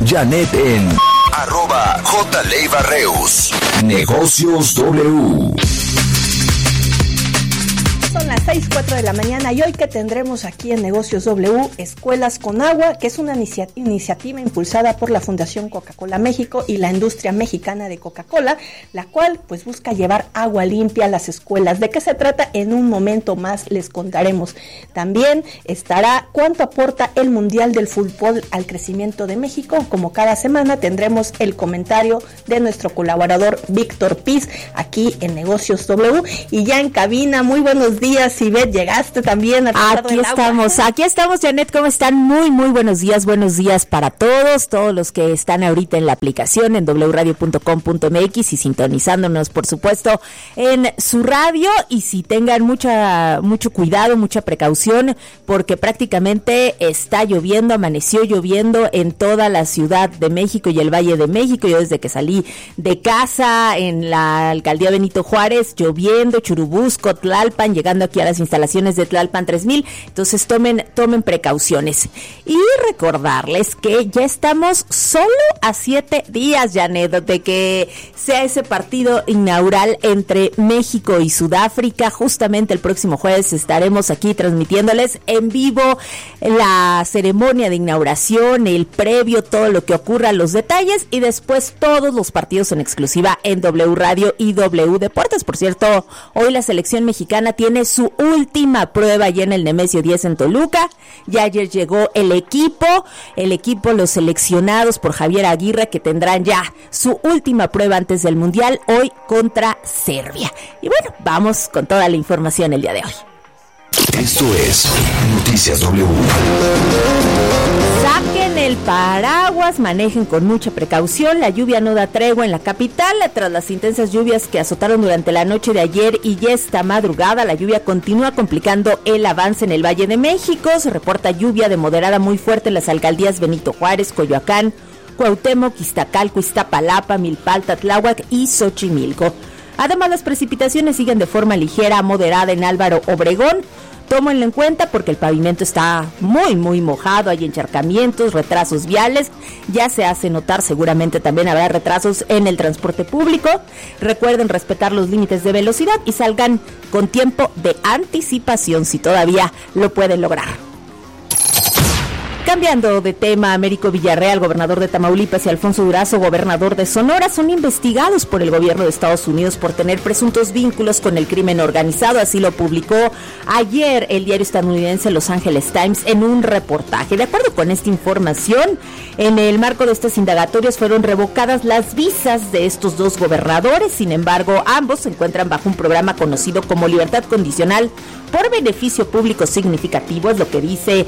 Janet en @JLeiva-Reus. Negocios W. Son las 6:04 de la mañana y hoy que tendremos aquí en Negocios W, Escuelas con Agua, que es una iniciativa impulsada por la Fundación Coca-Cola México y la industria mexicana de Coca-Cola, la cual pues busca llevar agua limpia a las escuelas. ¿De qué se trata? En un momento más les contaremos. También estará cuánto aporta el Mundial del Fútbol al crecimiento de México. Como cada semana tendremos el comentario de nuestro colaborador Víctor Piz aquí en Negocios W. Y ya en cabina, muy buenos días, Ivette, llegaste también a Aquí estamos, Janet, ¿cómo están? Muy buenos días para todos los que están ahorita en la aplicación en wradio.com.mx y sintonizándonos, por supuesto, en su radio, y si tengan mucho cuidado, mucha precaución, porque prácticamente está lloviendo, amaneció lloviendo en toda la Ciudad de México y el Valle de México. Yo desde que salí de casa en la alcaldía Benito Juárez, lloviendo, Churubusco, Tlalpan, llegando aquí a las instalaciones de Tlalpan 3000, entonces tomen precauciones. Y recordarles que ya estamos solo a 7 días, Janet, de que sea ese partido inaugural entre México y Sudáfrica. Justamente el próximo jueves estaremos aquí transmitiéndoles en vivo la ceremonia de inauguración, el previo, todo lo que ocurra, los detalles, y después todos los partidos en exclusiva en W Radio y W Deportes. Por cierto, hoy la selección mexicana tiene su última prueba allá en el Nemesio 10 en Toluca. Ya ayer llegó el equipo, los seleccionados por Javier Aguirre, que tendrán ya su última prueba antes del Mundial, hoy contra Serbia. Y bueno, vamos con toda la información el día de hoy. Esto es Noticias W. Saquen el paraguas, manejen con mucha precaución. La lluvia no da tregua en la capital. Tras las intensas lluvias que azotaron durante la noche de ayer y esta madrugada, la lluvia continúa complicando el avance en el Valle de México. Se reporta lluvia de moderada muy fuerte en las alcaldías Benito Juárez, Coyoacán, Cuauhtémoc, Iztacalco, Iztapalapa, Milpalta, Tláhuac y Xochimilco. Además, las precipitaciones siguen de forma ligera a moderada en Álvaro Obregón. Tómenlo en cuenta porque el pavimento está muy mojado, hay encharcamientos, retrasos viales, ya se hace notar, seguramente también habrá retrasos en el transporte público. Recuerden respetar los límites de velocidad y salgan con tiempo de anticipación si todavía lo pueden lograr. Cambiando de tema, Américo Villarreal, gobernador de Tamaulipas, y Alfonso Durazo, gobernador de Sonora, son investigados por el gobierno de Estados Unidos por tener presuntos vínculos con el crimen organizado. Así lo publicó ayer el diario estadounidense Los Angeles Times en un reportaje. De acuerdo con esta información, en el marco de estas indagatorias fueron revocadas las visas de estos dos gobernadores. Sin embargo, ambos se encuentran bajo un programa conocido como libertad condicional por beneficio público significativo, es lo que dice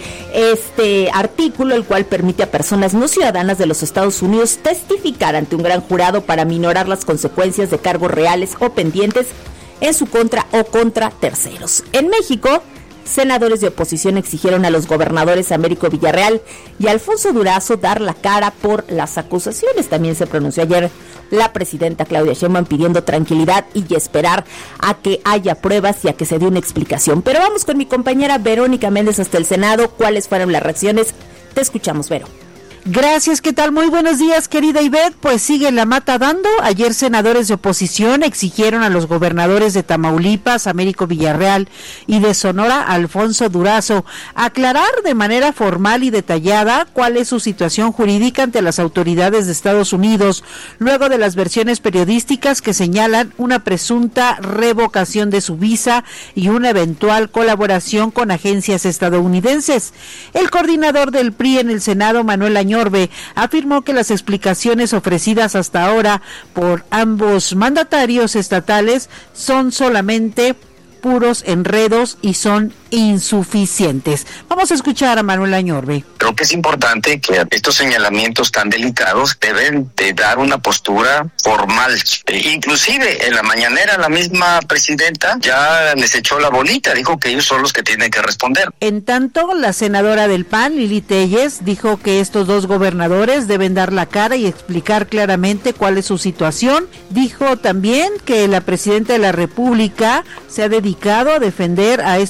este artículo, el cual permite a personas no ciudadanas de los Estados Unidos testificar ante un gran jurado para minorar las consecuencias de cargos reales o pendientes en su contra o contra terceros. En México, senadores de oposición exigieron a los gobernadores Américo Villarreal y Alfonso Durazo dar la cara por las acusaciones. También se pronunció ayer la presidenta Claudia Sheinbaum pidiendo tranquilidad y esperar a que haya pruebas y a que se dé una explicación. Pero vamos con mi compañera Verónica Méndez hasta el Senado. ¿Cuáles fueron las reacciones? Te escuchamos, Vero. Gracias, ¿qué tal? Muy buenos días, querida Ivette. Pues sigue la mata dando. Ayer senadores de oposición exigieron a los gobernadores de Tamaulipas, Américo Villarreal, y de Sonora, Alfonso Durazo, aclarar de manera formal y detallada cuál es su situación jurídica ante las autoridades de Estados Unidos, luego de las versiones periodísticas que señalan una presunta revocación de su visa y una eventual colaboración con agencias estadounidenses. El coordinador del PRI en el Senado, Manuel Añorbe, afirmó que las explicaciones ofrecidas hasta ahora por ambos mandatarios estatales son solamente puros enredos y son insuficientes. Vamos a escuchar a Manuel Añorbe. Creo que es importante que estos señalamientos tan delicados deben de dar una postura formal. Inclusive en la mañanera la misma presidenta ya les echó la bolita, dijo que ellos son los que tienen que responder. En tanto, la senadora del PAN, Lili Téllez, dijo que estos dos gobernadores deben dar la cara y explicar claramente cuál es su situación. Dijo también que la presidenta de la República se ha dedicado a defender a estos narcotraficantes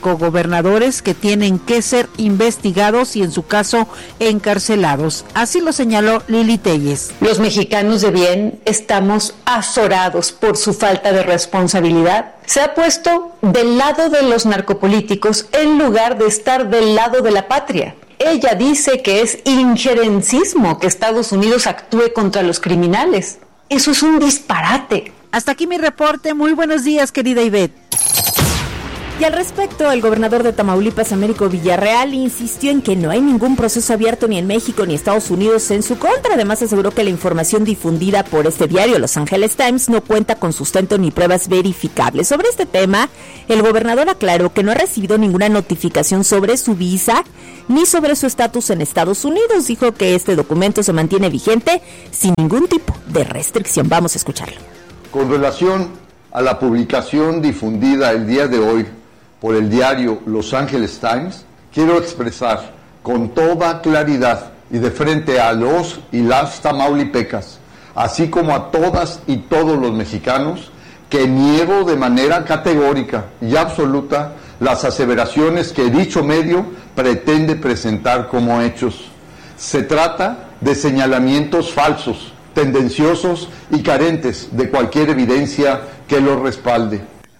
narcogobernadores que tienen que ser investigados y en su caso encarcelados. Así lo señaló Lili Telles. Los mexicanos de bien estamos azorados por su falta de responsabilidad. Se ha puesto del lado de los narcopolíticos en lugar de estar del lado de la patria. Ella dice que es injerencismo que Estados Unidos actúe contra los criminales. Eso es un disparate. Hasta aquí mi reporte. Muy buenos días, querida Ivette. Y al respecto, el gobernador de Tamaulipas, Américo Villarreal, insistió en que no hay ningún proceso abierto ni en México ni Estados Unidos en su contra. Además, aseguró que la información difundida por este diario, Los Angeles Times, no cuenta con sustento ni pruebas verificables. Sobre este tema, el gobernador aclaró que no ha recibido ninguna notificación sobre su visa ni sobre su estatus en Estados Unidos. Dijo que este documento se mantiene vigente sin ningún tipo de restricción. Vamos a escucharlo. Con relación a la publicación difundida el día de hoy por el diario Los Angeles Times, quiero expresar con toda claridad y de frente a los y las tamaulipecas, así como a todas y todos los mexicanos, que niego de manera categórica y absoluta las aseveraciones que dicho medio pretende presentar como hechos. Se trata de señalamientos falsos, tendenciosos y carentes de cualquier evidencia que los respalde.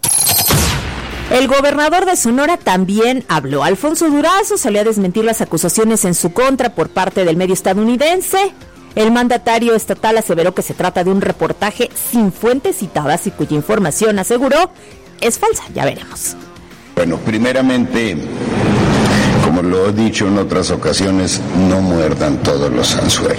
El gobernador de Sonora también habló. Alfonso Durazo salió a desmentir las acusaciones en su contra por parte del medio estadounidense. El mandatario estatal aseveró que se trata de un reportaje sin fuentes citadas y cuya información, aseguró, es falsa. Ya veremos. Bueno, primeramente, como lo he dicho en otras ocasiones, no muerdan todos los anzuelos.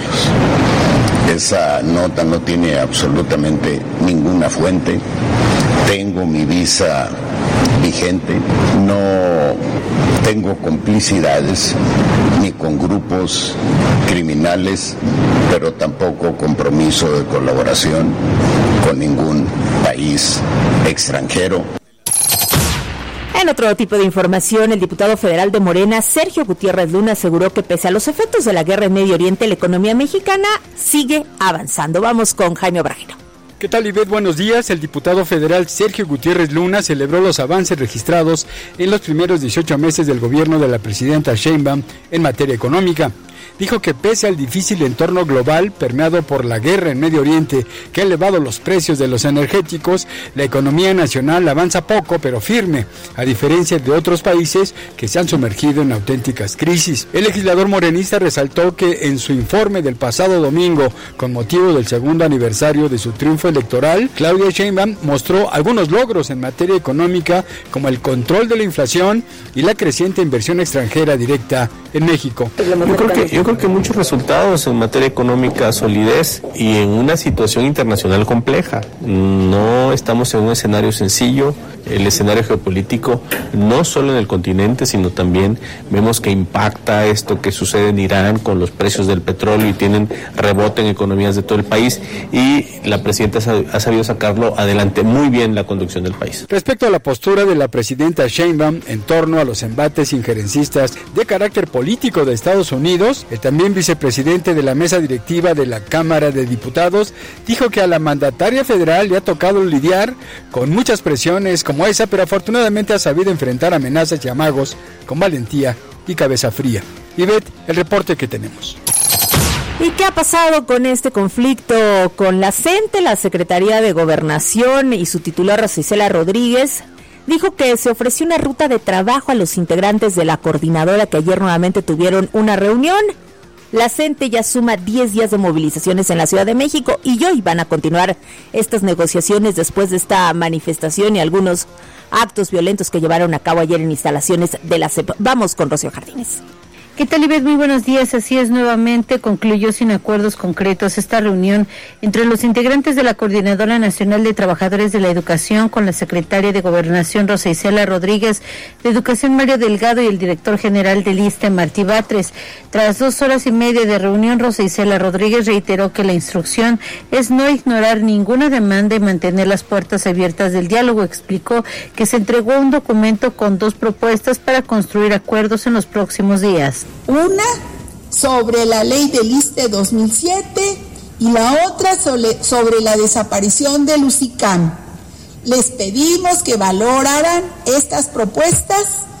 Esa nota no tiene absolutamente ninguna fuente. Tengo mi visa vigente, no tengo complicidades ni con grupos criminales, pero tampoco compromiso de colaboración con ningún país extranjero. En otro tipo de información, el diputado federal de Morena, Sergio Gutiérrez Luna, aseguró que pese a los efectos de la guerra en Medio Oriente, la economía mexicana sigue avanzando. Vamos con Jaime Obrajero. ¿Qué tal, Ivette? Buenos días. El diputado federal Sergio Gutiérrez Luna celebró los avances registrados en los primeros 18 meses del gobierno de la presidenta Sheinbaum en materia económica. Dijo que pese al difícil entorno global permeado por la guerra en Medio Oriente que ha elevado los precios de los energéticos, la economía nacional avanza poco pero firme, a diferencia de otros países que se han sumergido en auténticas crisis. El legislador morenista resaltó que en su informe del pasado domingo, con motivo del segundo aniversario de su triunfo electoral, Claudia Sheinbaum mostró algunos logros en materia económica como el control de la inflación y la creciente inversión extranjera directa en México. Yo creo que muchos resultados en materia económica, solidez y en una situación internacional compleja. No estamos en un escenario sencillo. El escenario geopolítico, no solo en el continente, sino también vemos que impacta esto que sucede en Irán con los precios del petróleo y tienen rebote en economías de todo el país, y la presidenta ha sabido sacarlo adelante muy bien la conducción del país. Respecto a la postura de la presidenta Sheinbaum en torno a los embates injerencistas de carácter político de Estados Unidos, el también vicepresidente de la mesa directiva de la Cámara de Diputados dijo que a la mandataria federal le ha tocado lidiar con muchas presiones como esa, pero afortunadamente ha sabido enfrentar amenazas y amagos con valentía y cabeza fría. Ivette, el reporte que tenemos. ¿Y qué ha pasado con este conflicto con la CENTE? La Secretaría de Gobernación y su titular, Rosa Isela Rodríguez, dijo que se ofreció una ruta de trabajo a los integrantes de la coordinadora que ayer nuevamente tuvieron una reunión. La CENTE ya suma 10 días de movilizaciones en la Ciudad de México y hoy van a continuar estas negociaciones después de esta manifestación y algunos actos violentos que llevaron a cabo ayer en instalaciones de la CEP. Vamos con Rocío Jardines. ¿Qué tal, Ivette? Muy buenos días. Así es, nuevamente concluyó sin acuerdos concretos esta reunión entre los integrantes de la Coordinadora Nacional de Trabajadores de la Educación con la secretaria de Gobernación, Rosa Isela Rodríguez, de Educación, Mario Delgado, y el director general del ISSSTE, Martí Batres. Tras 2 horas y media de reunión, Rosa Isela Rodríguez reiteró que la instrucción es no ignorar ninguna demanda y mantener las puertas abiertas del diálogo. Explicó que se entregó un documento con 2 propuestas para construir acuerdos en los próximos días. Una sobre la ley del ISSSTE 2007 y la otra sobre la desaparición del UCICAM. Les pedimos que valoraran estas propuestas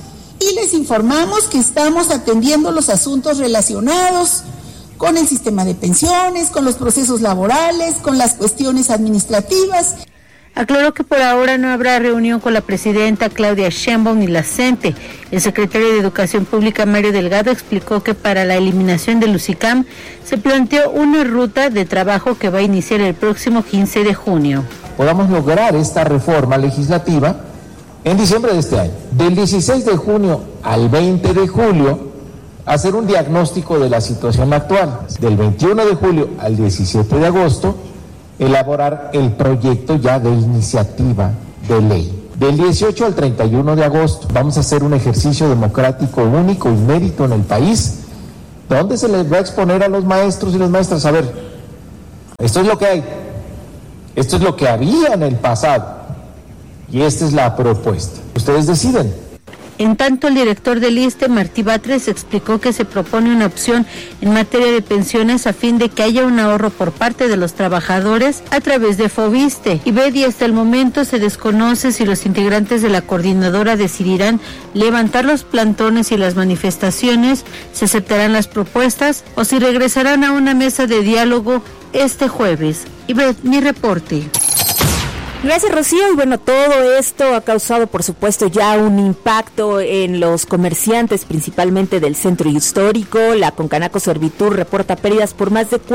y les informamos que estamos atendiendo los asuntos relacionados con el sistema de pensiones, con los procesos laborales, con las cuestiones administrativas. Aclaró que por ahora no habrá reunión con la presidenta Claudia Sheinbaum ni la CENTE. El secretario de Educación Pública, Mario Delgado, explicó que para la eliminación del UCICAM se planteó una ruta de trabajo que va a iniciar el próximo 15 de junio. Podamos lograr esta reforma legislativa en diciembre de este año. Del 16 de junio al 20 de julio, hacer un diagnóstico de la situación actual. Del 21 de julio al 17 de agosto, elaborar el proyecto ya de iniciativa de ley. Del 18 al 31 de agosto vamos a hacer un ejercicio democrático único, inédito en el país, donde se les va a exponer a los maestros y las maestras, a ver, esto es lo que hay, esto es lo que había en el pasado, y esta es la propuesta. Ustedes deciden. En tanto, el director del ISSSTE, Martí Batres, explicó que se propone una opción en materia de pensiones a fin de que haya un ahorro por parte de los trabajadores a través de FOBISSSTE. Y hasta el momento se desconoce si los integrantes de la coordinadora decidirán levantar los plantones y las manifestaciones, se aceptarán las propuestas o si regresarán a una mesa de diálogo este jueves. Mi reporte. Gracias, Rocío. Y bueno, todo esto ha causado, por supuesto, ya un impacto en los comerciantes, principalmente del centro histórico. La Concanaco Servitur reporta pérdidas por más de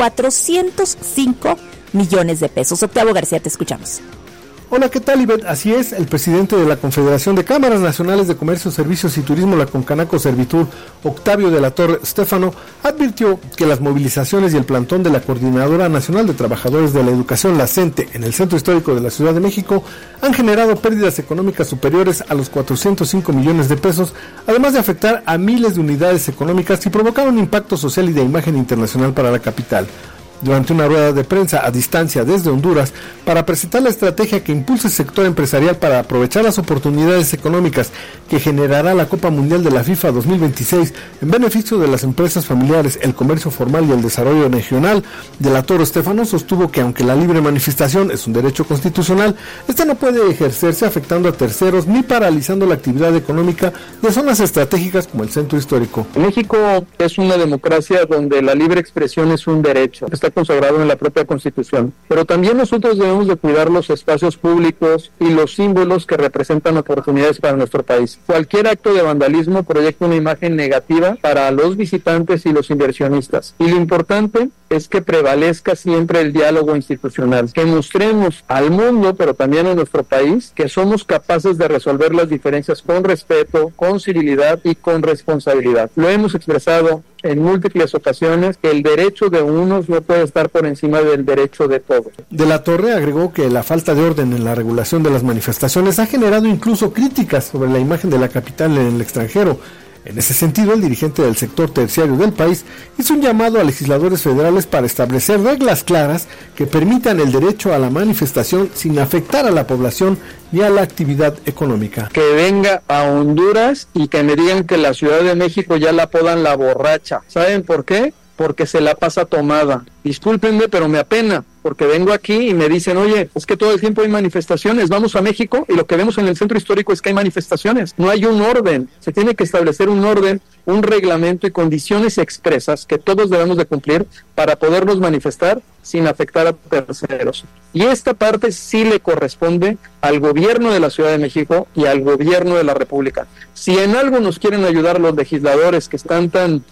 405 millones de pesos. Octavio García, te escuchamos. Hola, ¿qué tal, Ivette? Así es, el presidente de la Confederación de Cámaras Nacionales de Comercio, Servicios y Turismo, la Concanaco Servitur, Octavio de la Torre Stefano, advirtió que las movilizaciones y el plantón de la Coordinadora Nacional de Trabajadores de la Educación, la CENTE, en el Centro Histórico de la Ciudad de México, han generado pérdidas económicas superiores a los 405 millones de pesos, además de afectar a miles de unidades económicas y provocar un impacto social y de imagen internacional para la capital. Durante una rueda de prensa a distancia desde Honduras para presentar la estrategia que impulsa el sector empresarial para aprovechar las oportunidades económicas que generará la Copa Mundial de la FIFA 2026 en beneficio de las empresas familiares, el comercio formal y el desarrollo regional, de la Torre Stefano sostuvo que aunque la libre manifestación es un derecho constitucional, esta no puede ejercerse afectando a terceros ni paralizando la actividad económica de zonas estratégicas como el centro histórico. México es una democracia donde la libre expresión es un derecho. Está consagrado en la propia Constitución, pero también nosotros debemos de cuidar los espacios públicos y los símbolos que representan oportunidades para nuestro país. Cualquier acto de vandalismo proyecta una imagen negativa para los visitantes y los inversionistas, y lo importante es que prevalezca siempre el diálogo institucional, que mostremos al mundo, pero también a nuestro país, que somos capaces de resolver las diferencias con respeto, con civilidad y con responsabilidad. Lo hemos expresado en múltiples ocasiones, que el derecho de unos no puede estar por encima del derecho de todos. De la Torre agregó que la falta de orden en la regulación de las manifestaciones ha generado incluso críticas sobre la imagen de la capital en el extranjero. En ese sentido, el dirigente del sector terciario del país hizo un llamado a legisladores federales para establecer reglas claras que permitan el derecho a la manifestación sin afectar a la población ni a la actividad económica. Que venga a Honduras y que me digan que la Ciudad de México ya la apodan la borracha. ¿Saben por qué? Porque se la pasa tomada. Discúlpenme, pero me apena, porque vengo aquí y me dicen, oye, es que todo el tiempo hay manifestaciones, vamos a México y lo que vemos en el centro histórico es que hay manifestaciones, no hay un orden, se tiene que establecer un orden, un reglamento y condiciones expresas que todos debemos de cumplir para podernos manifestar sin afectar a terceros. Y esta parte sí le corresponde al gobierno de la Ciudad de México y al gobierno de la República. Si en algo nos quieren ayudar los legisladores que están tan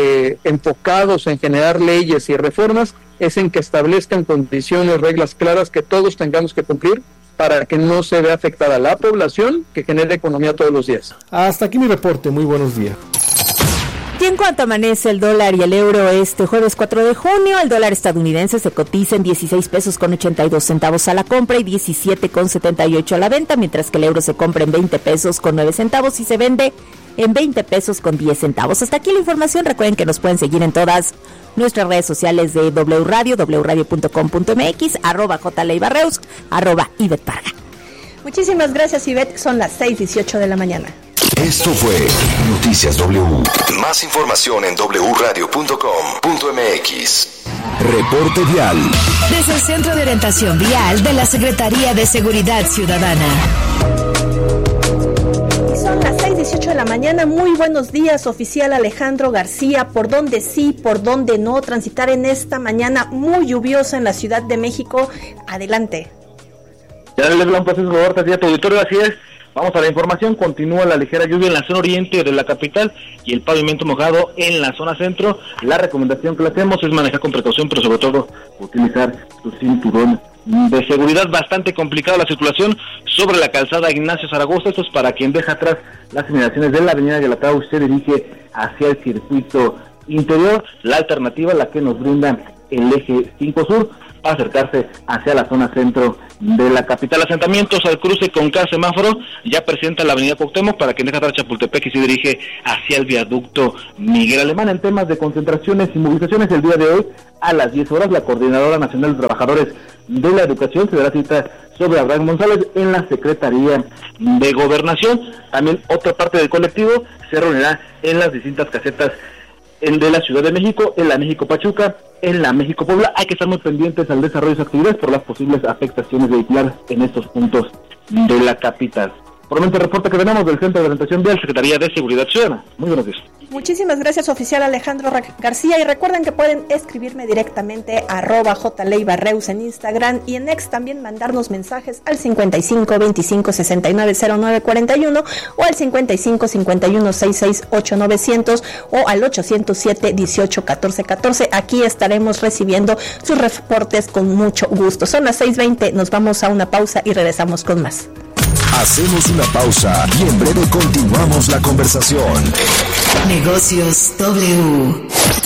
enfocados en generar leyes y reformas, es en que establezcan condiciones, reglas claras que todos tengamos que cumplir para que no se vea afectada la población que genera economía todos los días. Hasta aquí mi reporte, muy buenos días. Y en cuanto amanece el dólar y el euro este jueves 4 de junio, el dólar estadounidense se cotiza en 16 pesos con 82 centavos a la compra y 17 con 78 a la venta, mientras que el euro se compra en 20 pesos con 9 centavos y se vende en 20 pesos con 10 centavos. Hasta aquí la información. Recuerden que nos pueden seguir en todas nuestras redes sociales de W Radio, wradio.com.mx, @jleibarreus, @Ivette Parga. Muchísimas gracias, Ivette. Son las 6:18 de la mañana. Esto fue Noticias W. Más información en wradio.com.mx. Reporte vial. Desde el Centro de Orientación Vial de la Secretaría de Seguridad Ciudadana. Son las 6 6:18 de la mañana. Muy buenos días, oficial Alejandro García. ¿Por dónde sí, por dónde no transitar en esta mañana muy lluviosa en la Ciudad de México? Adelante. Ya les un proceso de Horta, tu auditorio, así es. Vamos a la información. Continúa la ligera lluvia en la zona oriente de la capital y el pavimento mojado en la zona centro. La recomendación que le hacemos es manejar con precaución, pero sobre todo utilizar su cinturón de seguridad. Bastante complicada la circulación sobre la calzada Ignacio Zaragoza. Esto es para quien deja atrás las inmediaciones de la avenida Guelatao y se dirige hacia el circuito interior. La alternativa, la que nos brinda el eje 5 Sur, para acercarse hacia la zona centro de la capital. Asentamientos al cruce con cada semáforo ya presenta la avenida Cuauhtémoc para quien deja atrás Chapultepec y se dirige hacia el viaducto Miguel Alemán. En temas de concentraciones y movilizaciones, el día de hoy a las 10 horas la Coordinadora Nacional de Trabajadores de la Educación se dará cita sobre Abraham González en la Secretaría de Gobernación. También otra parte del colectivo se reunirá en las distintas casetas de la Ciudad de México, en la México Pachuca, en la México Puebla. Hay que estar muy pendientes al desarrollo de sus actividades por las posibles afectaciones vehiculares en estos puntos de la capital. Por el momento, el reporte que tenemos del Centro de Orientación Vial, Secretaría de Seguridad Ciudadana. Muy buenos días. Muchísimas gracias, oficial Alejandro García, y recuerden que pueden escribirme directamente a @jleibarreus en Instagram y en X, también mandarnos mensajes al 55 25 69 09 41 o al 55 51 66 8900 o al 807 18 14 14. Aquí estaremos recibiendo sus reportes con mucho gusto. Son las 6:20, nos vamos a una pausa y regresamos con más. Hacemos una pausa y en breve continuamos la conversación. Negocios W.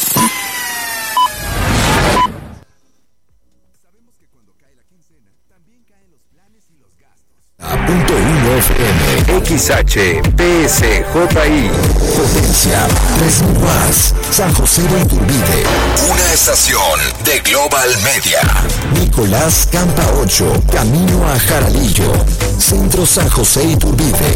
.1 FM, XHPSJI, Potencia, 3000 watts, San José de Iturbide, una estación de Global Media. Nicolás Campa 8, camino a Jaralillo, Centro San José Iturbide.